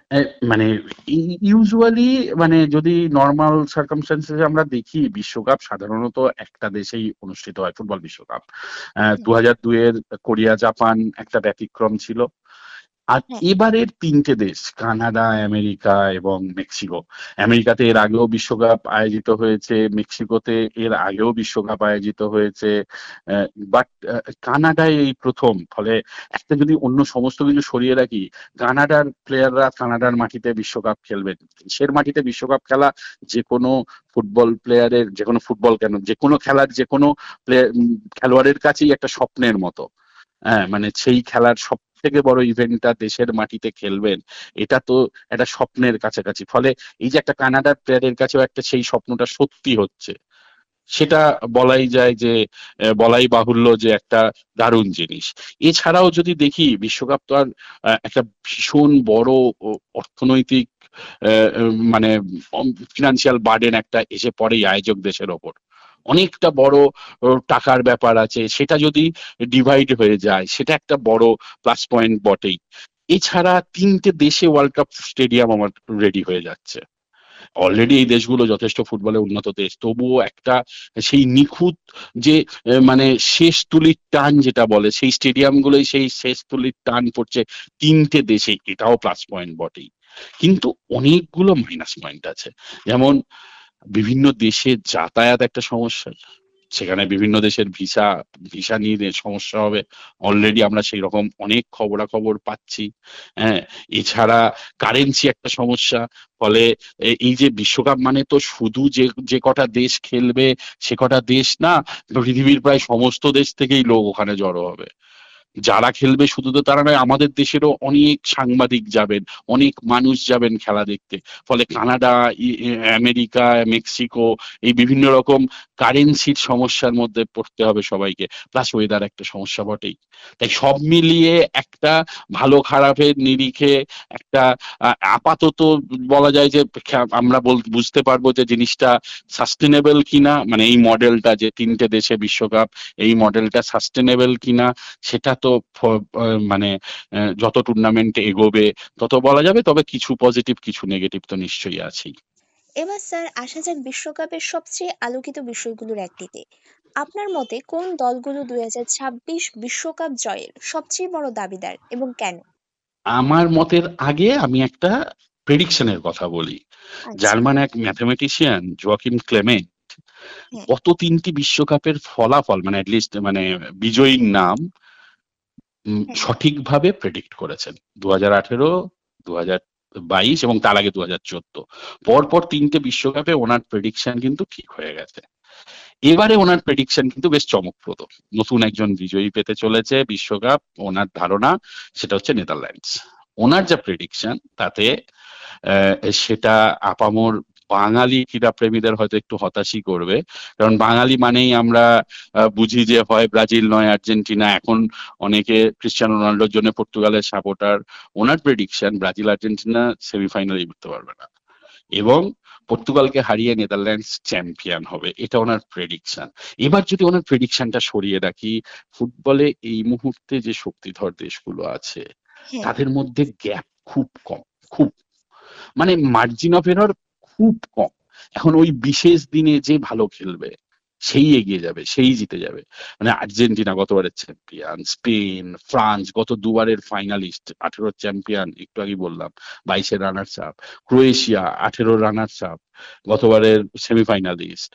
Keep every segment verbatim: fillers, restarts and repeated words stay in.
এ মানে ইউজুয়ালি মানে যদি নরমাল সার্কামস্ট্যান্সেস আমরা দেখি, বিশ্বকাপ সাধারণত একটা দেশেই অনুষ্ঠিত হয়, ফুটবল বিশ্বকাপ। আহ হুম। দু হাজার দুই এর কোরিয়া জাপান একটা ব্যতিক্রম ছিল। আর হ্যাঁ। এবারের তিনটে দেশ কানাডা, আমেরিকা এবং মেক্সিকো। আমেরিকাতে এর আগেও বিশ্বকাপ আয়োজিত হয়েছে, মেক্সিকোতে এর আগেও বিশ্বকাপ আয়োজিত হয়েছে, বাট কানাডায় এই প্রথম। ফলে একটা যদি অন্য সমস্ত কিছু সরিয়ে রাখি, কানাডার প্লেয়াররা কানাডার মাটিতে বিশ্বকাপ খেলবেন। দেশের মাটিতে বিশ্বকাপ খেলা যে কোনো ফুটবল প্লেয়ারের, যে কোনো ফুটবল কেন, যে কোনো খেলার যে কোনো প্লেয়ার খেলোয়াড়ের কাছেই একটা স্বপ্নের মতো। হ্যাঁ, মানে সেই খেলার সব থেকে বড় ইভেন্টটা দেশের মাটিতে খেলবেন, এটা তো একটা স্বপ্নের কাছাকাছি। ফলে এই যে একটা কানাডার প্লেয়ারের কাছেও একটা সেই স্বপ্নটা সত্যি হচ্ছে, সেটা বলাই যায় যে আহ, বলাই বাহুল্য যে একটা দারুণ জিনিস। এছাড়াও যদি দেখি, বিশ্বকাপ তো আর আহ, একটা ভীষণ বড় ও অর্থনৈতিক আহ, উম, মানে ফিনান্সিয়াল বার্ডেন একটা এসে পড়ে এই আয়োজক দেশের ওপর। অনেকটা বড় ও, টাকার ব্যাপার আছে, সেটা যদি ডিভাইড হয়ে যায় সেটা একটা বড় প্লাস পয়েন্ট বটেই। এছাড়া তিনটে দেশে ওয়ার্ল্ড কাপ স্টেডিয়াম আমার রেডি হয়ে যাচ্ছে। অলরেডি এই দেশগুলো যথেষ্ট ফুটবলে উন্নত দেশ, তবুও একটা সেই নিখুঁত যে আহ, মানে শেষ তুলির টান যেটা বলে, সেই স্টেডিয়াম গুলোই সেই শেষ তুলির টান পড়ছে তিনটে দেশে, এটাও প্লাস পয়েন্ট বটেই। কিন্তু অনেকগুলো মাইনাস পয়েন্ট আছে। যেমন বিভিন্ন দেশে যাতায়াত একটা সমস্যা, সেখানে বিভিন্ন দেশের ভিসা ভিসা নিয়ে যে সমস্যা হবে, অলরেডি আমরা সেই রকম অনেক খবরাখবর পাচ্ছি। হ্যাঁ, এছাড়া কারেন্সি একটা সমস্যা। ফলে এ- এই যে বিশ্বকাপ মানে তো শুধু যে যে কটা দেশ খেলবে সে কটা দেশ না, পৃথিবীর প্রায় সমস্ত দেশ থেকেই লোক ওখানে জড়ো হবে। যারা খেলবে শুধু তো তারা নয়, আমাদের দেশেরও অনেক সাংবাদিক যাবেন, অনেক মানুষ যাবেন খেলা দেখতে। ফলে কানাডা, ই- ই- আমেরিকা, মেক্সিকো, এই বিভিন্ন রকম কারেন্সির সমস্যার মধ্যে পড়তে হবে সবাইকে। প্লাস ওয়েদার একটা সমস্যা বটেই। তাই সব মিলিয়ে একটা ভালো খারাপের নিরিখে একটা আহ, আপাতত বলা যায় যে খে- আমরা বল বুঝতে পারবো যে জিনিসটা সাস্টেনেবল কিনা, মানে এই মডেলটা যে তিনটে দেশে বিশ্বকাপ, এই মডেলটা সাস্টেনেবল কিনা সেটা তো ফ- আহ, মানে আহ, যত টুর্নামেন্ট এগোবে তত বলা যাবে। তবে কিছু পজিটিভ কিছু নেগেটিভ তো নিশ্চয়ই আছেই। এবার স্যার আসা যাক বিশ্বকাপের সবচেয়ে আলোকিত বিষয়গুলোর একটিতে। আপনার মতে কোন দলগুলো দুই হাজার ছাব্বিশ বিশ্বকাপ জয়ের সবচেয়ে বড় দাবিদার এবং কেন? আমার মতের আগে আমি একটা প্রেডিকশনের কথা বলি। আচ্ছা। জার্মান এক ম্যাথমেটিশিয়ান জোয়াকিম ক্লেমেন্ট হ্যাঁ। গত তিনটি বিশ্বকাপের ফলাফল, মানে লিস্ট মানে বিজয়ীর নাম উম, হ্যাঁ। সঠিকভাবে প্রেডিক্ট করেছেন। দু হাজার আঠেরো, দু হাজার বাইশ এবং তার আগে দু হাজার চোদ্দ, পরপর তিনটে বিশ্বকাপে ওনার প্রেডিকশন কিন্তু ঠিক হয়ে গেছে। এবারে ওনার প্রেডিকশন কিন্তু বেশ চমকপ্রদ। নতুন একজন বিজয়ী পেতে চলেছে বিশ্বকাপ, ওনার ধারণা সেটা হচ্ছে নেদারল্যান্ডস। ওনার যা প্রেডিকশন তাতে আহ, সেটা আপামর বাঙালি ক্রীড়াপ্রেমীদের হয়তো একটু হতাশই করবে। কারণ বাঙালি মানেই আমরা আহ, বুঝি যে হয় ব্রাজিল নয় আর্জেন্টিনা। এখন অনেকে ক্রিস্টিয়ানো রোনাল্ডোর জন্য পর্তুগালের সাপোর্টার। ওনার প্রেডিকশন ব্রাজিল আর্জেন্টিনা সেমিফাইনালে উঠতে পারবে না, এবং পর্তুগালকে হারিয়ে নেদারল্যান্ডস চ্যাম্পিয়ন হবে, এটা ওনার প্রেডিকশন। এবার যদি ওনার প্রেডিকশনটা সরিয়ে রাখি, ফুটবলে এই মুহূর্তে যে শক্তিধর দেশগুলো আছে হ্যাঁ। তাদের মধ্যে গ্যাপ খুব কম, খুব, মানে মার্জিন অফ এরর খুব কম। এখন ওই বিশেষ দিনে যে ভালো খেলবে সেই এগিয়ে যাবে, সেই জিতে যাবে। মানে আর্জেন্টিনা গতবারের চ্যাম্পিয়ন, স্পেন, ফ্রান্স গত দুবারের ফাইনালিস্ট, আঠেরোর চ্যাম্পিয়ন একটু আগে বললাম, বাইশের রানার্স আপ, ক্রোয়েশিয়া আঠেরো রানার্স আপ, গতবারের সেমিফাইনালিস্ট,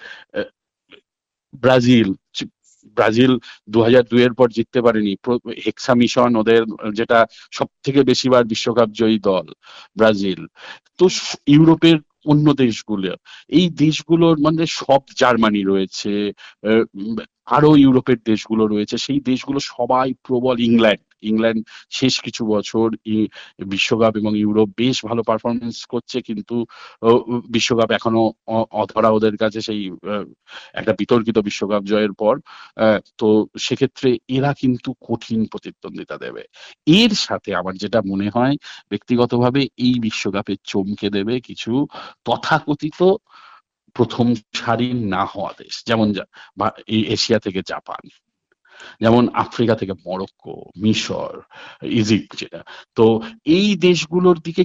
ব্রাজিল, ব্রাজিল দু হাজার দুই এর পর জিততে পারেনি। হেক্সা মিশন ওদের, যেটা সব থেকে বেশিবার বিশ্বকাপ জয়ী দল, ব্রাজিল। তো হ্যাঁ। স- ইউরোপের অন্য দেশগুলো, এই দেশগুলোর মানে সব, জার্মানি রয়েছে, আহ, উম, আরো ইউরোপের দেশগুলো রয়েছে, সেই দেশগুলো সবাই প্রবল। ইংল্যান্ড, ইংল্যান্ড শেষ কিছু বছর ই- বিশ্বকাপ এবং ইউরোপ বেশ ভালো পারফরমেন্স করছে, কিন্তু আহ, বিশ্বকাপ এখনো অ- অধরা ওদের কাছে, সেই আহ, একটা বিতর্কিত বিশ্বকাপ জয়ের পর। আহ, তো সেক্ষেত্রে এরা কিন্তু কঠিন প্রতিদ্বন্দ্বিতা দেবে। এর সাথে আমার যেটা মনে হয় ব্যক্তিগতভাবে, এই বিশ্বকাপে চমকে দেবে কিছু তথাকথিত প্রথম সারির না হওয়া দেশ, যেমন যা- বা- এই এশিয়া থেকে জাপান, যেমন আফ্রিকা থেকে মরক্কো, মিশর, ইজিপ্ট যেটা। তো এই দেশগুলোর দিকে